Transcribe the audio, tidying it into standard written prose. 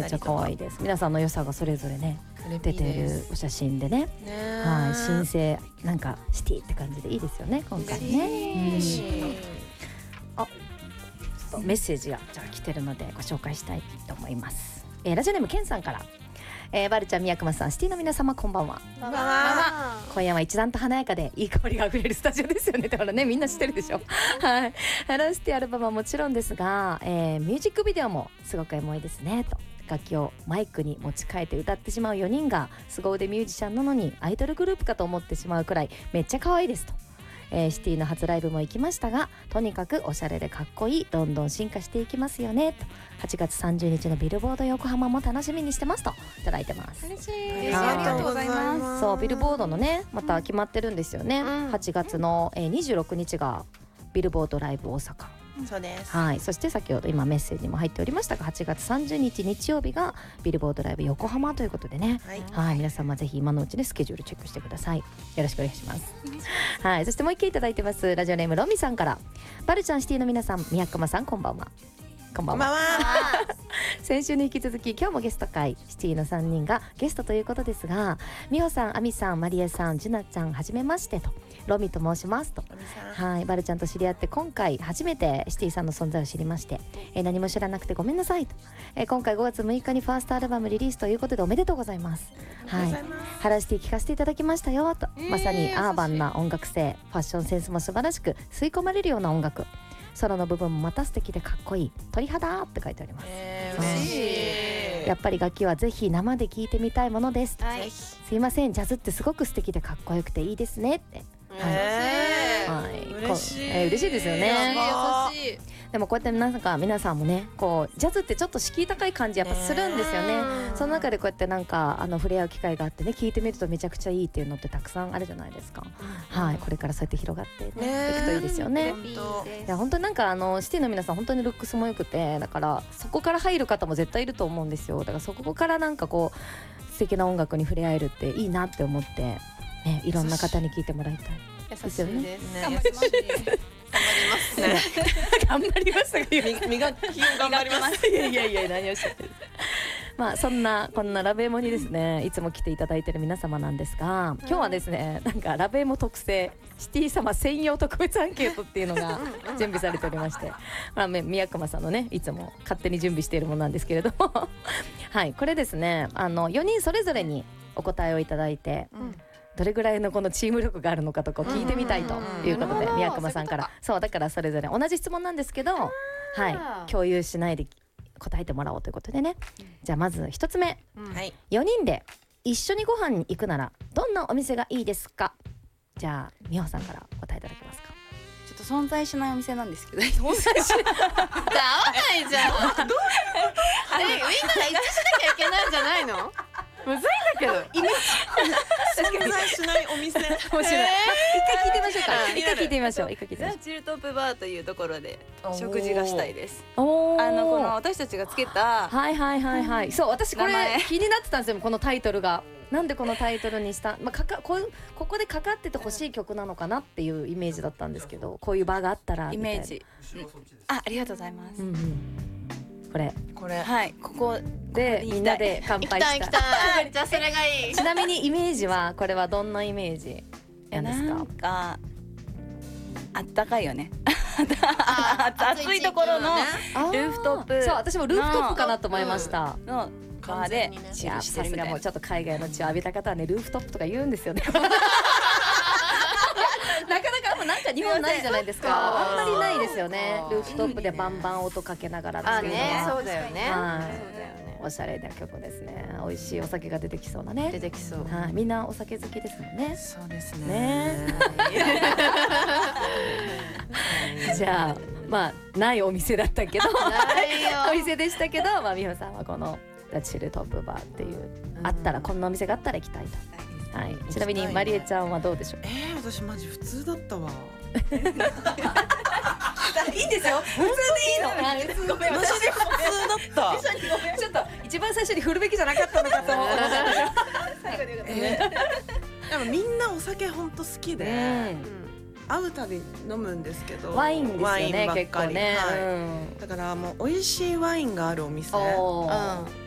ちゃ可愛いです。皆さんの良さがそれぞれね出てるお写真でね、はい、新生なんかシティって感じでいいですよね今回ね。あ、ちょっとメッセージがじゃあ来てるのでご紹介したいと思います。ラジオネームケンさんから、バルちゃん、宮熊さん、シティの皆様こんばんは。 こんばんは。 今夜は一段と華やかでいい香りがあふれるスタジオですよね。だからねみんな知ってるでしょはい。ハローシティアルバムはもちろんですが、ミュージックビデオもすごくエモいですねと。楽器をマイクに持ち替えて歌ってしまう4人が凄腕ミュージシャンなのにアイドルグループかと思ってしまうくらいめっちゃ可愛いですと。シティの初ライブも行きましたが、とにかくおしゃれでかっこいい、どんどん進化していきますよねと。8月30日のビルボード横浜も楽しみにしてますといただいてます。 嬉しい。 ありがとうございます。 そう、ビルボードのねまた決まってるんですよね、8月の、26日がビルボードライブ大阪。 そうです。 はい。そして先ほど今メッセージにも入っておりましたが、8月30日日曜日がビルボードライブ横浜ということでね、はい、皆様ぜひ今のうちにスケジュールチェックしてください。よろしくお願いします。はい。そしてもう一件いただいてます。ラジオネームロミさんから、バルちゃん、シティの皆さん、宮熊さん、こんばんは。こんばんは。先週に引き続き今日もゲスト会、シティの3人がゲストということですが、美穂さん、アミさん、マリエさん、ジュナちゃん、はじめましてと。ロミと申しますと。はい、バルちゃんと知り合って今回初めてシティさんの存在を知りまして、何も知らなくてごめんなさいと。今回5月6日にファーストアルバムリリースということでおめでとうございます。はい、ハラシティ聞かせていただきましたよと。まさにアーバンな音楽性、ファッションセンスも素晴らしく吸い込まれるような音楽、ソロの部分もまた素敵でかっこいい、鳥肌って書いてあります。 嬉しい。 やっぱり楽器はぜひ生で聴いてみたいものです、 はい、 すいません、ジャズってすごく素敵でかっこよくていいですねって、はい、 嬉しい、 嬉しいですよね。 優しい。 でもこうやってなんか皆さんもね、こうジャズってちょっと敷居高い感じやっぱするんですよね。その中でこうやってなんか触れ合う機会があってね、聞いてみるとめちゃくちゃいいっていうのってたくさんあるじゃないですか。はい、これからそうやって広がってね、いくといいですよね。いや本当になんかシティの皆さん本当にルックスも良くて、だからそこから入る方も絶対いると思うんですよ。だからそこからなんかこう素敵な音楽に触れ合えるっていいなって思って、ね、いろんな方に聞いてもらいたい。 優しいですね。 頑張りますね。頑張りますが、 磨きを頑張ります。 いや何をしてる。まあそんなこんなラブエモにですね、いつも来ていただいている皆様なんですが、今日はですね、なんかラブエモ特製シティ様専用特別アンケートっていうのが準備されておりまして、まあ宮熊さんのねいつも勝手に準備しているものなんですけれどもはい、これですね、4人それぞれにお答えをいただいて、どれぐらいのこのチーム力があるのかとか聞いてみたいということで、宮熊さんから、そうだからそれぞれ同じ質問なんですけど、はい、共有しないで答えてもらおうということでね。じゃあまず1つ目、4人で一緒にご飯に行くならどんなお店がいいですか。じゃあ美穂さんから答えいただけますか。 ちょっと存在しないお店なんですけど。 存在しない。じゃあ合わないじゃん。みんなで一致しなきゃいけないんじゃないの？むずいんだけど。 存在しないお店。 面白い。一回聞いてみましょうか。一回聞いてみましょう。一回聞いてみましょう。 チルトップバーというところで食事がしたいです。 この私たちがつけた、 はいそう、私これ気になってたんですよ、このタイトルが。なんでこのタイトルにした、ここでかかっててほしい曲なのかなっていうイメージだったんですけど、こういう場があったらイメージ。ありがとうございます。 これはい、ここでみんなで乾杯した。 行きたい。じゃあそれがいい。 ちなみにイメージはこれはどんなイメージなんですか。 なんかあったかいよね。暑いところのルーフトップ。 そう、私もルーフトップかなと思いました。 のバーでチルしてるみたいな。もうちょっと海外の血を浴びた方はね、ルーフトップとか言うんですよね。なかなかなんか日本ないじゃないですか。あんまりないですよね。ルーフトップでバンバン音かけながらっていうのは。 そうだよね。 おしゃれな曲ですね。美味しいお酒が出てきそうなね。 出てきそう。 はい、みんなお酒好きですもんね。 そうですね。 じゃあまあないお店だったけど、お店でしたけど、まあ美穂さんはこのチルトップバーっていう、あったらこんなお店があったら行きたいと。はい。ちなみにマリエちゃんはどうでしょう。 私マジ普通だったわ。 いいんですよ。普通でいいの。ごめん、 マジで普通だった。 ちょっと一番最初に振るべきじゃなかったのかと思って。最後でよかったね。 でもみんなお酒本当好きで、会うたび飲むんですけど、 ワインですよね、 ワインばっかり。 結構ね。 だからもう美味しいワインがあるお店